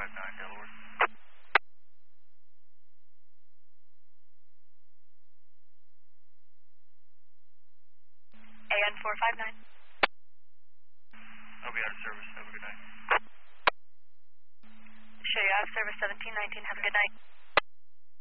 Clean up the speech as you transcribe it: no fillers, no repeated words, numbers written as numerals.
459 Delaware. AN 459. I'll be out of service. Have a good night. Show you out of service 1719. Have a good night.